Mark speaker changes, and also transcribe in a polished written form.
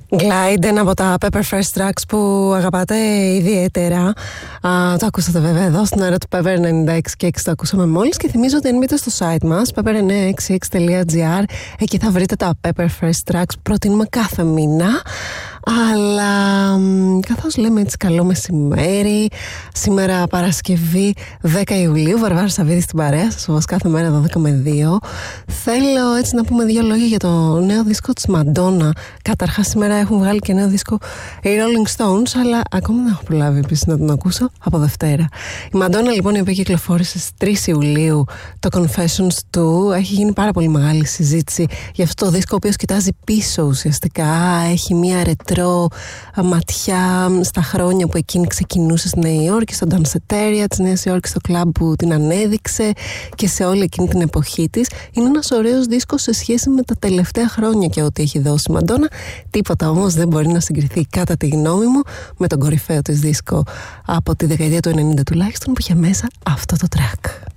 Speaker 1: Glide, ένα από τα Pepper Fresh tracks που αγαπάτε ιδιαίτερα. Το ακούσατε βέβαια εδώ στην ώρα του Pepper 96 και 6 το ακούσαμε μόλις. Και θυμίζω ότι αν μπείτε στο site μας pepper966.gr, εκεί θα βρείτε τα Pepper Fresh tracks που προτείνουμε κάθε μήνα. Αλλά καθώς λέμε έτσι καλό μεσημέρι, σήμερα Παρασκευή 10 Ιουλίου, Βαρβάρα Σαββίδη στην παρέα σας, όπως κάθε μέρα 12 με 2. Θέλω έτσι να πούμε δύο λόγια για το νέο δίσκο της Madonna. Καταρχάς σήμερα έχουν βγάλει και νέο δίσκο οι Rolling Stones, αλλά ακόμα δεν έχω προλάβει επίσης να τον ακούσω από Δευτέρα. Η Madonna λοιπόν, η οποία κυκλοφόρησε στις 3 Ιουλίου το Confessions του, έχει γίνει πάρα πολύ μεγάλη συζήτηση για αυτό το δίσκο, ο οποίος κοιτάζει πίσω ουσιαστικά, έχει μια ρετρό ματιά στα χρόνια που εκείνη ξεκινούσε στη Νέα Υόρκη, στο Danceteria της Νέας Υόρκης, στο κλαμπ που την ανέδειξε και σε όλη εκείνη την εποχή της. Είναι ένας ωραίος δίσκος σε σχέση με τα τελευταία χρόνια και ό,τι έχει δώσει η Madonna. Τίποτα όμως δεν μπορεί να συγκριθεί, κατά τη γνώμη μου, με τον κορυφαίο της δίσκο από τη δεκαετία του 90 τουλάχιστον, που είχε μέσα αυτό το track.